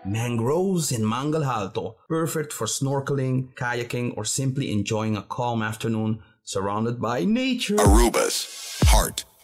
Mangroves in Mangal Alto, perfect for snorkeling, kayaking, or simply enjoying a calm afternoon surrounded by nature. Aruba's heart